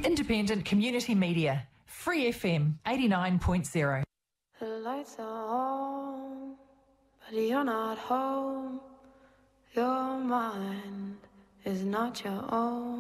Independent community media. Free FM 89.0. The lights are on, but you're not home. Your mind is not your own.